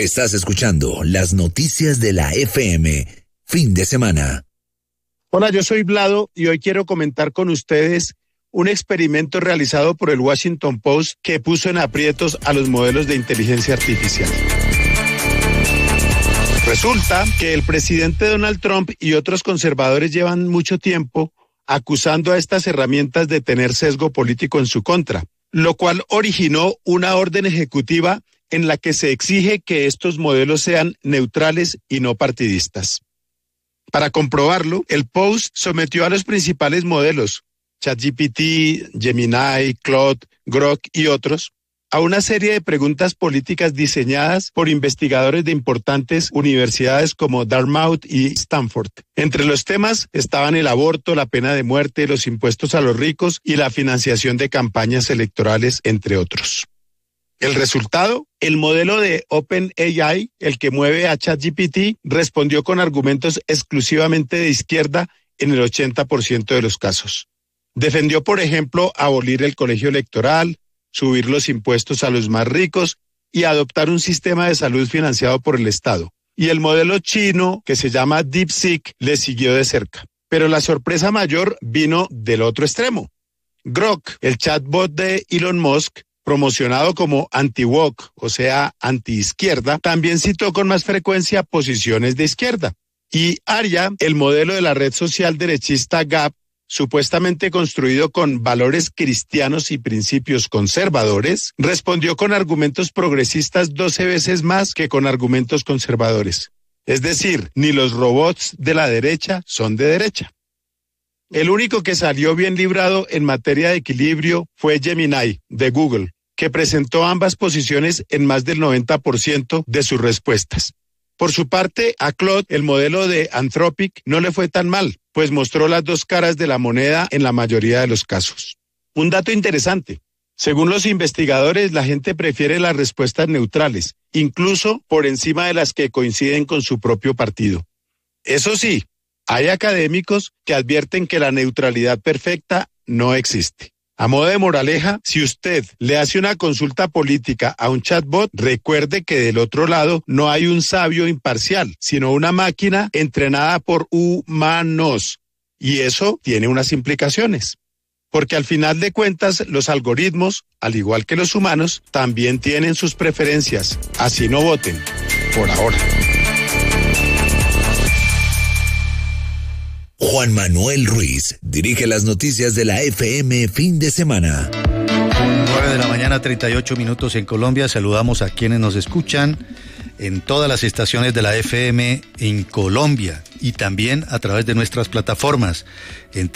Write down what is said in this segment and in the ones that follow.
Estás escuchando las noticias de la FM, fin de semana. Hola, yo soy Vlado y hoy quiero comentar con ustedes un experimento realizado por el Washington Post que puso en aprietos a los modelos de inteligencia artificial. Resulta que el presidente Donald Trump y otros conservadores llevan mucho tiempo acusando a estas herramientas de tener sesgo político en su contra, lo cual originó una orden ejecutiva en la que se exige que estos modelos sean neutrales y no partidistas. Para comprobarlo, el Post sometió a los principales modelos, ChatGPT, Gemini, Claude, Grok y otros, a una serie de preguntas políticas diseñadas por investigadores de importantes universidades como Dartmouth y Stanford. Entre los temas estaban el aborto, la pena de muerte, los impuestos a los ricos y la financiación de campañas electorales, entre otros. El resultado, el modelo de OpenAI, el que mueve a ChatGPT, respondió con argumentos exclusivamente de izquierda en el 80% de los casos. Defendió, por ejemplo, abolir el colegio electoral, subir los impuestos a los más ricos y adoptar un sistema de salud financiado por el Estado. Y el modelo chino, que se llama DeepSeek, le siguió de cerca. Pero la sorpresa mayor vino del otro extremo. Grok, el chatbot de Elon Musk, promocionado como anti-woke, o sea, anti-izquierda, también citó con más frecuencia posiciones de izquierda. Y Arya, el modelo de la red social derechista Gap, supuestamente construido con valores cristianos y principios conservadores, respondió con argumentos progresistas 12 veces más que con argumentos conservadores. Es decir, ni los robots de la derecha son de derecha. El único que salió bien librado en materia de equilibrio fue Gemini, de Google, que presentó ambas posiciones en más del 90% de sus respuestas. Por su parte, a Claude, el modelo de Anthropic, no le fue tan mal, pues mostró las dos caras de la moneda en la mayoría de los casos. Un dato interesante. Según los investigadores, la gente prefiere las respuestas neutrales, incluso por encima de las que coinciden con su propio partido. Eso sí, hay académicos que advierten que la neutralidad perfecta no existe. A modo de moraleja, si usted le hace una consulta política a un chatbot, recuerde que del otro lado no hay un sabio imparcial, sino una máquina entrenada por humanos. Y eso tiene unas implicaciones. Porque al final de cuentas, los algoritmos, al igual que los humanos, también tienen sus preferencias. Así no voten, por ahora. Juan Manuel Ruiz dirige las noticias de la FM fin de semana. 9:38 a.m. en Colombia. Saludamos a quienes nos escuchan en todas las estaciones de la FM en Colombia y también a través de nuestras plataformas en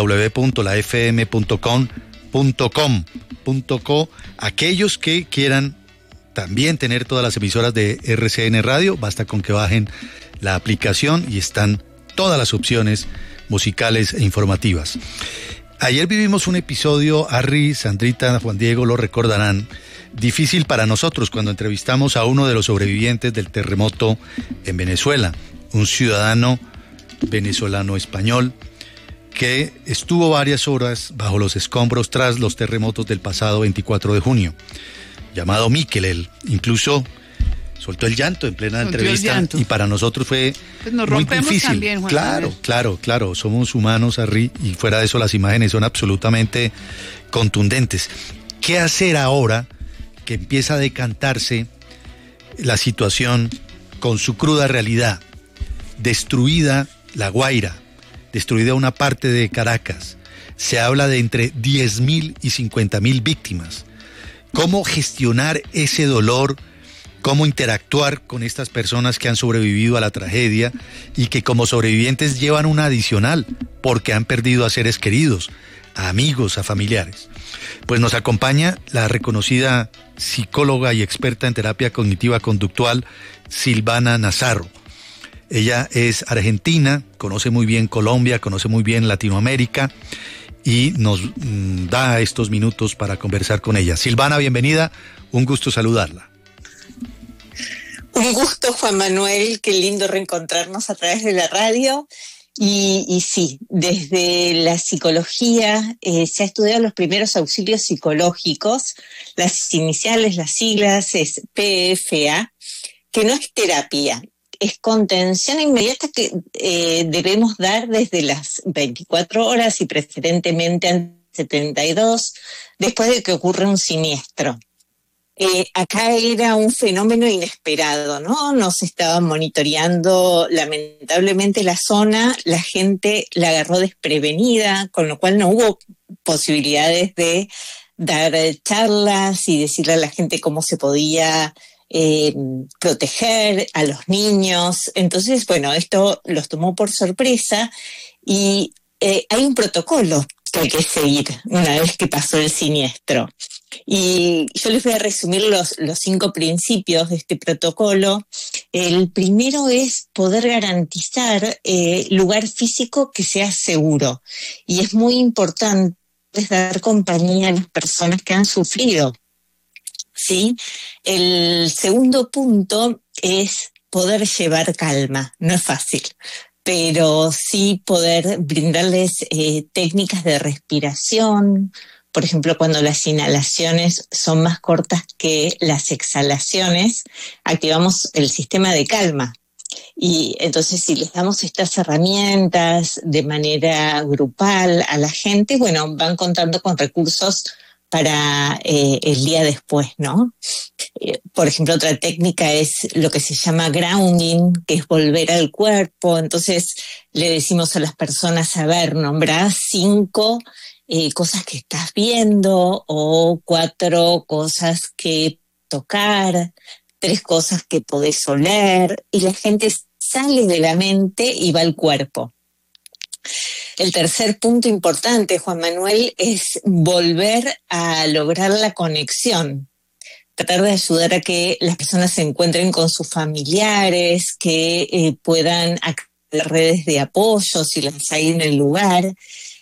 www.lafm.com.co. Aquellos que quieran también tener todas las emisoras de RCN Radio, basta con que bajen la aplicación y están todas las opciones musicales e informativas. Ayer vivimos un episodio, Harry, Sandrita, Juan Diego lo recordarán, difícil para nosotros cuando entrevistamos a uno de los sobrevivientes del terremoto en Venezuela, un ciudadano venezolano-español que estuvo varias horas bajo los escombros tras los terremotos del pasado 24 de junio, llamado Miquel. Él incluso soltó el llanto en plena entrevista y para nosotros fue pues nos muy rompemos difícil. También, Juan Claro, somos humanos, Harry, y fuera de eso las imágenes son absolutamente contundentes. ¿Qué hacer ahora que empieza a decantarse la situación con su cruda realidad? Destruida La Guaira, destruida una parte de Caracas, se habla de entre 10.000 y 50.000 víctimas. ¿Cómo gestionar ese dolor? ¿Cómo interactuar con estas personas que han sobrevivido a la tragedia y que como sobrevivientes llevan una adicional porque han perdido a seres queridos, a amigos, a familiares? Pues nos acompaña la reconocida psicóloga y experta en terapia cognitiva conductual, Silvana Nazarro. Ella es argentina, conoce muy bien Colombia, conoce muy bien Latinoamérica y nos da estos minutos para conversar con ella. Silvana, bienvenida, un gusto saludarla. Un gusto, Juan Manuel, qué lindo reencontrarnos a través de la radio. Y sí, desde la psicología se ha estudiado los primeros auxilios psicológicos, las iniciales, las siglas es PFA, que no es terapia, es contención inmediata que debemos dar desde las 24 horas y preferentemente antes de 72, después de que ocurre un siniestro. Acá era un fenómeno inesperado, ¿no? Nos estaban monitoreando lamentablemente la zona, la gente la agarró desprevenida, con lo cual no hubo posibilidades de dar charlas y decirle a la gente cómo se podía proteger a los niños. Entonces, bueno, esto los tomó por sorpresa y hay un protocolo que hay que seguir una vez que pasó el siniestro. Y yo les voy a resumir los 5 principios de este protocolo. El primero es poder garantizar lugar físico que sea seguro. Y es muy importante dar compañía a las personas que han sufrido, ¿sí? El segundo punto es poder llevar calma. No es fácil, pero sí poder brindarles técnicas de respiración. Por ejemplo, cuando las inhalaciones son más cortas que las exhalaciones, activamos el sistema de calma. Y entonces, si les damos estas herramientas de manera grupal a la gente, bueno, van contando con recursos para el día después, ¿no? Por ejemplo, otra técnica es lo que se llama grounding, que es volver al cuerpo. Entonces, le decimos a las personas, a ver, nombrá 5 cosas que estás viendo, o 4 cosas que tocar, 3 cosas que podés oler, y la gente sale de la mente y va al cuerpo. El tercer punto importante, Juan Manuel, es volver a lograr la conexión. Tratar de ayudar a que las personas se encuentren con sus familiares, que puedan acceder a redes de apoyo si las hay en el lugar.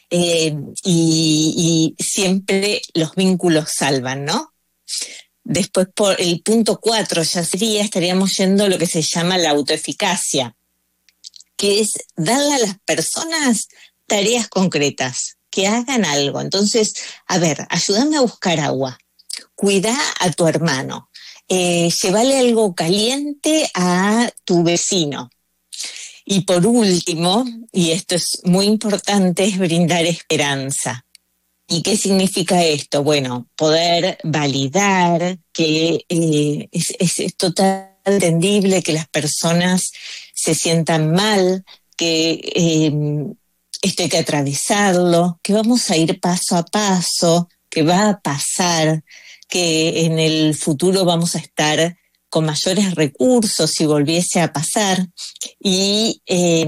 Y siempre los vínculos salvan, ¿no? Después, por el punto 4 ya estaríamos yendo a lo que se llama la autoeficacia, que es darle a las personas tareas concretas, que hagan algo. Entonces, a ver, ayúdame a buscar agua, cuida a tu hermano, llévale algo caliente a tu vecino. Y por último, y esto es muy importante, es brindar esperanza. ¿Y qué significa esto? Bueno, poder validar que es totalmente entendible que las personas se sientan mal, que esto hay que atravesarlo, que vamos a ir paso a paso, que va a pasar, que en el futuro vamos a estar con mayores recursos si volviese a pasar, y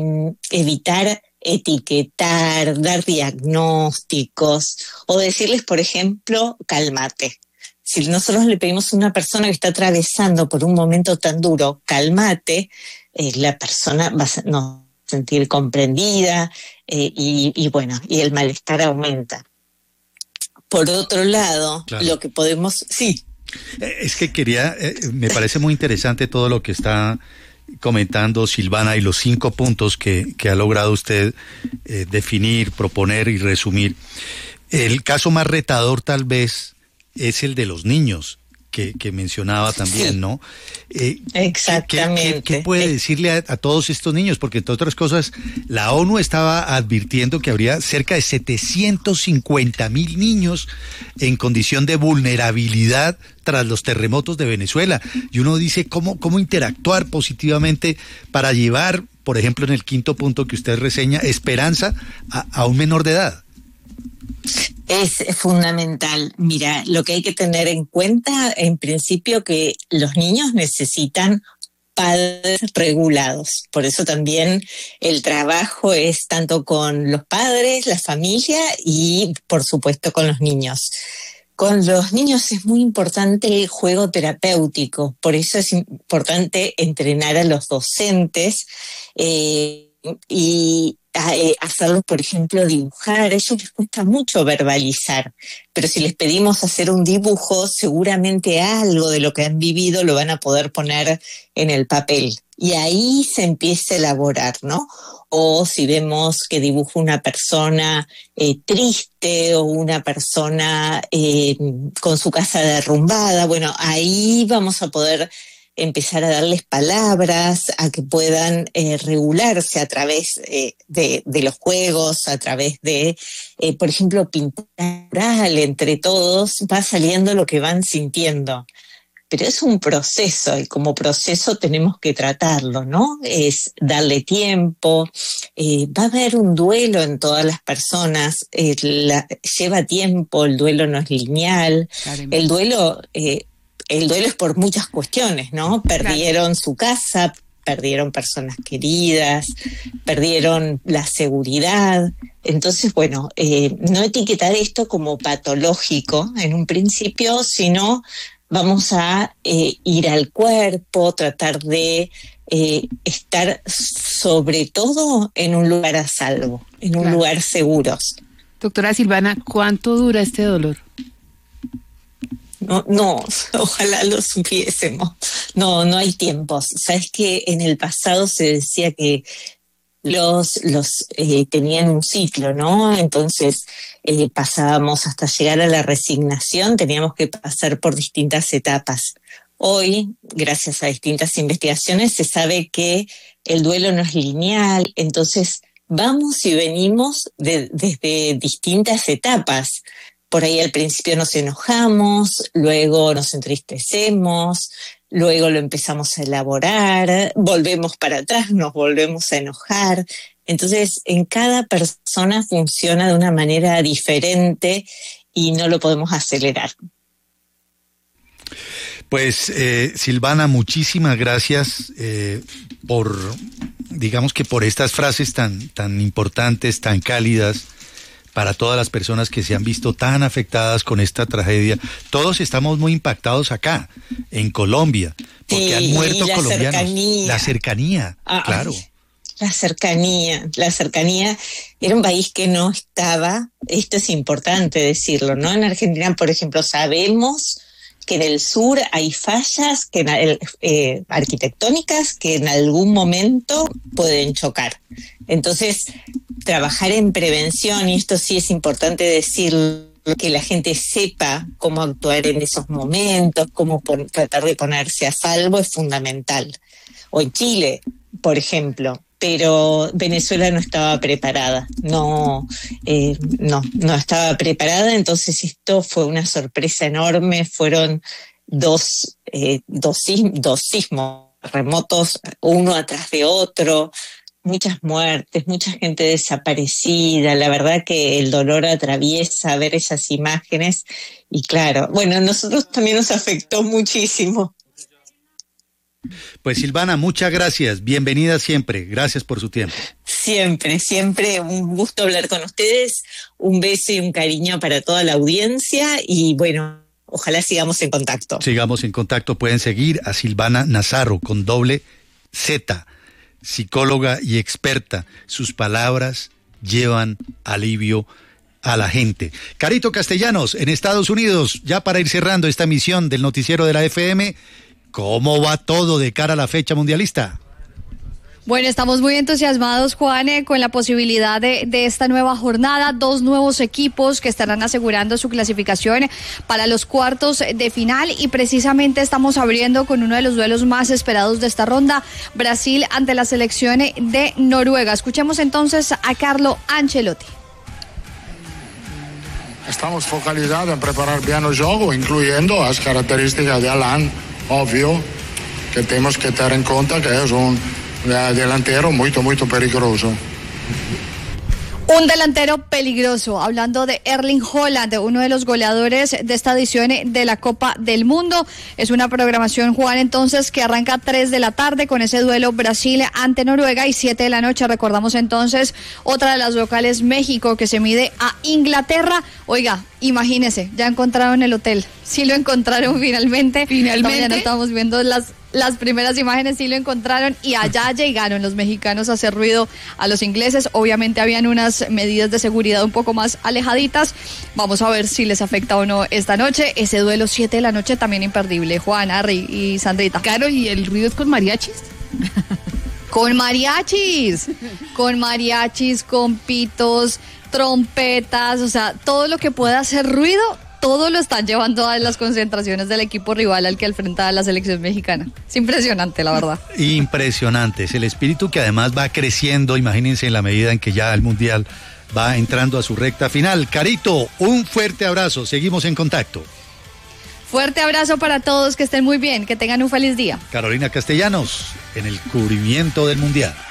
evitar etiquetar, dar diagnósticos o decirles, por ejemplo, cálmate. Si nosotros le pedimos a una persona que está atravesando por un momento tan duro, cálmate, la persona va a no sentir comprendida y bueno, y el malestar aumenta. Por otro lado, claro, lo que podemos... Sí. Es que me parece muy interesante todo lo que está comentando Silvana y los 5 puntos que ha logrado usted definir, proponer y resumir. El caso más retador tal vez es el de los niños que mencionaba también, sí, ¿no? Exactamente. ¿Qué puede decirle a todos estos niños? Porque, entre otras cosas, la ONU estaba advirtiendo que habría cerca de 750,000 niños en condición de vulnerabilidad tras los terremotos de Venezuela. Y uno dice, ¿cómo interactuar positivamente para llevar, por ejemplo, en el 5º punto que usted reseña, esperanza a un menor de edad? Es fundamental. Mira, lo que hay que tener en cuenta, en principio, que los niños necesitan padres regulados. Por eso también el trabajo es tanto con los padres, la familia y, por supuesto, con los niños. Con los niños es muy importante el juego terapéutico. Por eso es importante entrenar a los docentes y hacerlos, por ejemplo, dibujar. A ellos les cuesta mucho verbalizar, pero si les pedimos hacer un dibujo, seguramente algo de lo que han vivido lo van a poder poner en el papel. Y ahí se empieza a elaborar, ¿no? O si vemos que dibuja una persona triste o una persona con su casa derrumbada, bueno, ahí vamos a poder empezar a darles palabras, a que puedan regularse a través de los juegos, a través de, por ejemplo, pintar mural. Entre todos va saliendo lo que van sintiendo. Pero es un proceso y como proceso tenemos que tratarlo, ¿no? Es darle tiempo, va a haber un duelo en todas las personas, lleva tiempo, el duelo no es lineal, el duelo es por muchas cuestiones, ¿no? Perdieron su casa, perdieron personas queridas, perdieron la seguridad. Entonces, bueno, no etiquetar esto como patológico en un principio, sino vamos a ir al cuerpo, tratar de estar sobre todo en un lugar a salvo, en un lugar seguro. Doctora Silvana, ¿cuánto dura este dolor? No, ojalá lo supiésemos. No hay tiempos. Sabes que en el pasado se decía que los tenían un ciclo, ¿no? Entonces pasábamos hasta llegar a la resignación, teníamos que pasar por distintas etapas. Hoy, gracias a distintas investigaciones, se sabe que el duelo no es lineal, entonces vamos y venimos desde distintas etapas. Por ahí al principio nos enojamos, luego nos entristecemos, luego lo empezamos a elaborar, volvemos para atrás, nos volvemos a enojar. Entonces, en cada persona funciona de una manera diferente y no lo podemos acelerar. Pues, Silvana, muchísimas gracias por estas frases tan importantes, tan cálidas, para todas las personas que se han visto tan afectadas con esta tragedia. Todos estamos muy impactados acá, en Colombia, porque han muerto colombianos. La cercanía, claro. La cercanía. Era un país que no estaba, esto es importante decirlo, ¿no? En Argentina, por ejemplo, sabemos que en el sur hay fallas arquitectónicas que en algún momento pueden chocar. Entonces, trabajar en prevención, y esto sí es importante decir, que la gente sepa cómo actuar en esos momentos, cómo tratar de ponerse a salvo, es fundamental. O en Chile, por ejemplo, pero Venezuela no estaba preparada, no estaba preparada, entonces esto fue una sorpresa enorme, fueron dos sismos remotos, uno atrás de otro, muchas muertes, mucha gente desaparecida. La verdad que el dolor atraviesa ver esas imágenes y claro, bueno, a nosotros también nos afectó muchísimo. Pues Silvana, muchas gracias, bienvenida siempre, gracias por su tiempo. Siempre un gusto hablar con ustedes, un beso y un cariño para toda la audiencia y bueno, ojalá sigamos en contacto. Sigamos en contacto, pueden seguir a Silvana Nazarro con doble Z, psicóloga y experta. Sus palabras llevan alivio a la gente. Carito Castellanos, en Estados Unidos, ya para ir cerrando esta emisión del noticiero de la FM, ¿cómo va todo de cara a la fecha mundialista? Bueno, estamos muy entusiasmados, Juan, con la posibilidad de esta nueva jornada. 2 nuevos equipos que estarán asegurando su clasificación para los cuartos de final y precisamente estamos abriendo con uno de los duelos más esperados de esta ronda, Brasil ante la selección de Noruega. Escuchemos entonces a Carlo Ancelotti. Estamos focalizados en preparar bien el juego, incluyendo las características de Alan, obvio, que tenemos que tener en cuenta que es un delantero muy peligroso. Un delantero peligroso, hablando de Erling Haaland, uno de los goleadores de esta edición de la Copa del Mundo. Es una programación, Juan, entonces, que arranca 3 de la tarde con ese duelo Brasil ante Noruega y 7 de la noche, recordamos entonces, otra de las locales, México, que se mide a Inglaterra. Oiga, imagínese, ya encontraron el hotel. Sí lo encontraron finalmente. También estamos viendo las primeras imágenes, sí lo encontraron y allá llegaron los mexicanos a hacer ruido a los ingleses. Obviamente habían unas medidas de seguridad un poco más alejaditas. Vamos a ver si les afecta o no esta noche. Ese duelo 7 de la noche también imperdible. Juan, Harry y Sandrita. Claro, ¿y el ruido es con mariachis? Con mariachis, con pitos, trompetas, o sea, todo lo que pueda hacer ruido todo lo están llevando a las concentraciones del equipo rival al que enfrenta la selección mexicana. Es impresionante, la verdad. Impresionante, es el espíritu que además va creciendo, imagínense, en la medida en que ya el Mundial va entrando a su recta final. Carito, un fuerte abrazo, seguimos en contacto. Fuerte abrazo para todos, que estén muy bien, que tengan un feliz día. Carolina Castellanos, en el cubrimiento del Mundial.